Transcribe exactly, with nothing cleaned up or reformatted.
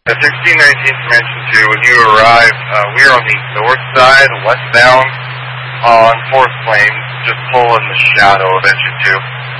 Uh, sixteen nineteen from Engine two, when you arrived, uh, we are on the north side, westbound, on fourth Lane, just pull in the shadow of Engine two.